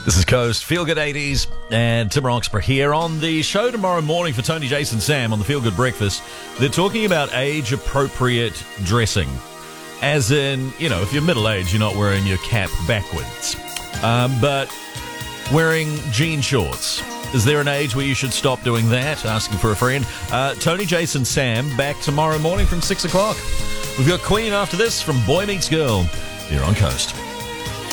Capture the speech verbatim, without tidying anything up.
This is Coast, Feel Good eighties, and Tim Roxburgh here on the show tomorrow morning for Tony, Jason, Sam on the Feel Good Breakfast. They're talking about age-appropriate dressing. As in, you know, if you're middle-aged, you're not wearing your cap backwards. Um, but wearing jean shorts. Is there an age where you should stop doing that? Asking for a friend. Uh, Tony, Jason, Sam, back tomorrow morning from six o'clock. We've got Queen after this from Boy Meets Girl here on Coast.